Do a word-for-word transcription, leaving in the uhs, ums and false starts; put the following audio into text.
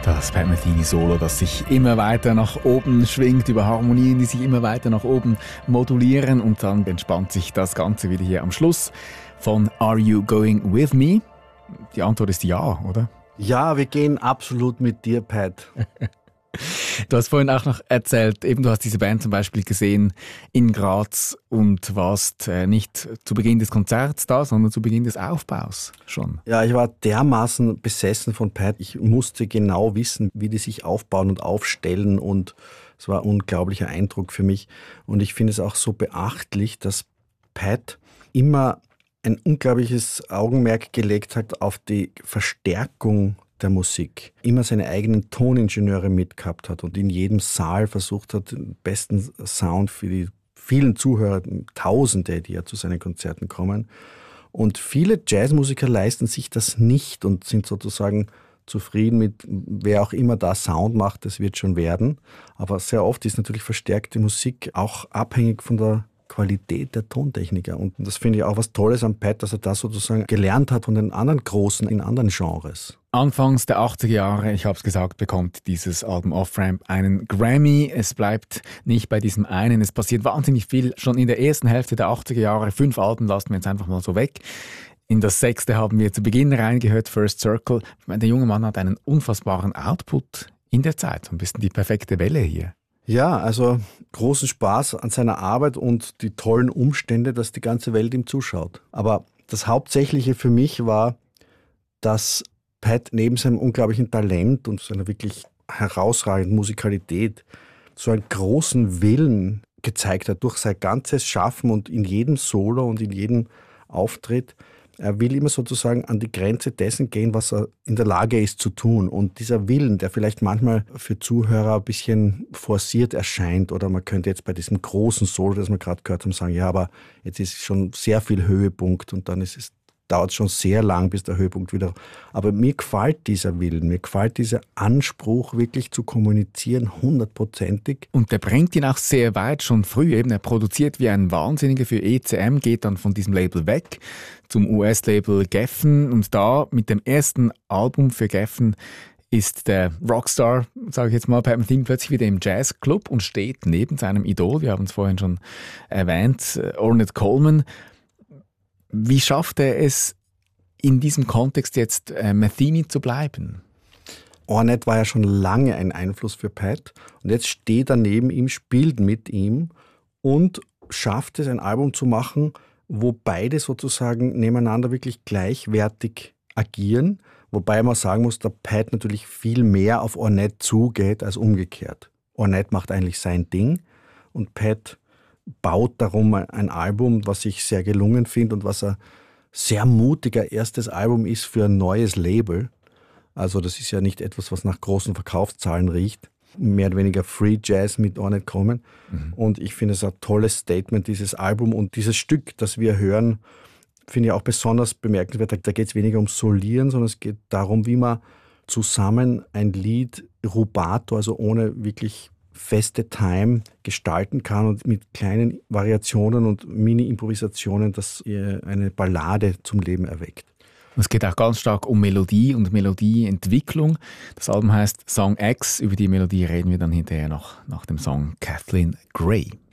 Das Pat Metheny-Solo, das sich immer weiter nach oben schwingt, über Harmonien, die sich immer weiter nach oben modulieren, und dann entspannt sich das Ganze wieder hier am Schluss von Are You Going With Me? Die Antwort ist ja, oder? Ja, wir gehen absolut mit dir, Pat. Du hast vorhin auch noch erzählt, eben du hast diese Band zum Beispiel gesehen in Graz und warst äh, nicht zu Beginn des Konzerts da, sondern zu Beginn des Aufbaus schon. Ja, ich war dermaßen besessen von Pat. Ich musste genau wissen, wie die sich aufbauen und aufstellen, und es war ein unglaublicher Eindruck für mich. Und ich finde es auch so beachtlich, dass Pat immer ein unglaubliches Augenmerk gelegt hat auf die Verstärkung der Musik, immer seine eigenen Toningenieure mitgehabt hat und in jedem Saal versucht hat, den besten Sound für die vielen Zuhörer, Tausende, die ja zu seinen Konzerten kommen. Und viele Jazzmusiker leisten sich das nicht und sind sozusagen zufrieden mit, wer auch immer da Sound macht, das wird schon werden. Aber sehr oft ist natürlich verstärkte Musik auch abhängig von der Qualität der Tontechniker. Und das finde ich auch was Tolles an Pat, dass er das sozusagen gelernt hat von den anderen Großen in anderen Genres. Anfangs der achtziger Jahre, ich habe es gesagt, bekommt dieses Album Off-Ramp einen Grammy. Es bleibt nicht bei diesem einen. Es passiert wahnsinnig viel. Schon in der ersten Hälfte der achtziger Jahre, fünf Alben lassen wir jetzt einfach mal so weg. In das sechste haben wir zu Beginn reingehört, First Circle. Ich meine, der junge Mann hat einen unfassbaren Output in der Zeit. So ein bisschen die perfekte Welle hier. Ja, also großen Spaß an seiner Arbeit und die tollen Umstände, dass die ganze Welt ihm zuschaut. Aber das Hauptsächliche für mich war, dass Pat neben seinem unglaublichen Talent und seiner wirklich herausragenden Musikalität so einen großen Willen gezeigt hat durch sein ganzes Schaffen und in jedem Solo und in jedem Auftritt. Er will immer sozusagen an die Grenze dessen gehen, was er in der Lage ist zu tun. Und dieser Willen, der vielleicht manchmal für Zuhörer ein bisschen forciert erscheint, oder man könnte jetzt bei diesem großen Solo, das wir gerade gehört haben, sagen, ja, aber jetzt ist schon sehr viel Höhepunkt und dann ist es dauert es schon sehr lang, bis der Höhepunkt wieder... Aber mir gefällt dieser Willen, mir gefällt dieser Anspruch, wirklich zu kommunizieren, hundertprozentig. Und der bringt ihn auch sehr weit, schon früh eben. Er produziert wie ein Wahnsinniger für E C M, geht dann von diesem Label weg zum U S-Label Geffen. Und da mit dem ersten Album für Geffen ist der Rockstar, sage ich jetzt mal, Pat Metheny plötzlich wieder im Jazzclub und steht neben seinem Idol. Wir haben es vorhin schon erwähnt, Ornette Coleman. Wie schafft er es, in diesem Kontext jetzt äh, Metheny zu bleiben? Ornette war ja schon lange ein Einfluss für Pat und jetzt steht er neben ihm, spielt mit ihm und schafft es, ein Album zu machen, wo beide sozusagen nebeneinander wirklich gleichwertig agieren, wobei man sagen muss, dass Pat natürlich viel mehr auf Ornette zugeht als umgekehrt. Ornette macht eigentlich sein Ding und Pat baut darum ein Album, was ich sehr gelungen finde und was ein sehr mutiger erstes Album ist für ein neues Label. Also das ist ja nicht etwas, was nach großen Verkaufszahlen riecht. Mehr oder weniger Free Jazz mit Ornette Coleman. Mhm. Und ich finde es ein tolles Statement, dieses Album. Und dieses Stück, das wir hören, finde ich auch besonders bemerkenswert. Da geht es weniger ums Solieren, sondern es geht darum, wie man zusammen ein Lied rubato, also ohne wirklich feste Time gestalten kann und mit kleinen Variationen und Mini-Improvisationen, das eine Ballade zum Leben erweckt. Es geht auch ganz stark um Melodie und Melodieentwicklung. Das Album heißt Song X. Über die Melodie reden wir dann hinterher noch nach dem Song Kathleen Gray.